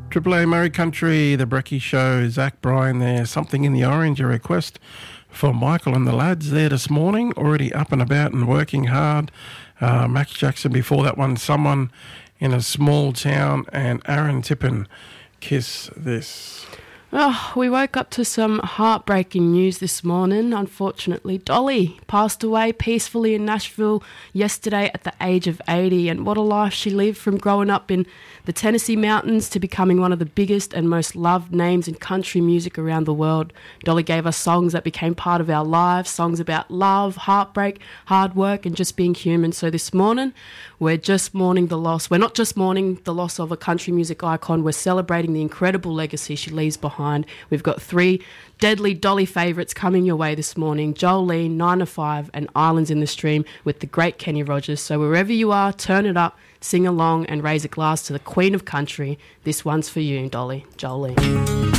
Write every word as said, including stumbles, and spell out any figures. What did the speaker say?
Triple A Murray Country, The Brecky Show, Zach Bryan there. Something in the Orange, a request for Michael and the lads there this morning, already up and about and working hard. Uh, Max Jackson before that one, Someone in a Small Town, and Aaron Tippin, Kiss This. Oh, we woke up to some heartbreaking news this morning. Unfortunately, Dolly passed away peacefully in Nashville yesterday at the age of eighty. And what a life she lived, from growing up in the Tennessee mountains to becoming one of the biggest and most loved names in country music around the world. Dolly gave us songs that became part of our lives, songs about love, heartbreak, hard work, and just being human. So this morning, we're just mourning the loss. We're not just mourning the loss of a country music icon, we're celebrating the incredible legacy she leaves behind. We've got three deadly Dolly favourites coming your way this morning: Jolene, Nine to Five, and Islands in the Stream with the great Kenny Rogers. So wherever you are, turn it up, sing along, and raise a glass to the Queen of Country. This one's for you, Dolly. Jolene.